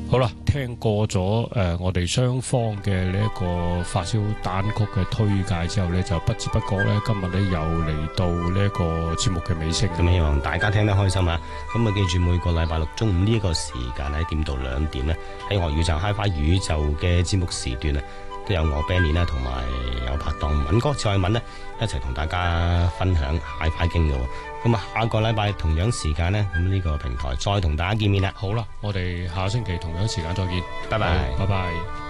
好啦，聽過咗我哋雙方嘅呢一個發燒單曲嘅推介之後呢，就不知不覺呢，今日呢又嚟到呢一個節目嘅尾聲。 咁希望大家聽得開心啊！咁啊，記住每個禮拜六中午呢一個時間喺點到2點呢，喺我宇宙 HiFi 宇宙嘅節目時段啊，都有我 Benny 啦，同埋有拍檔敏哥蔡敏呢，一齊同大家分享 HiFi 經嘅。咁啊，下個禮拜同樣時間呢，咁呢個平台再同大家見面啦。 好啦，我哋下星期同樣時間再見， 拜拜， 拜拜。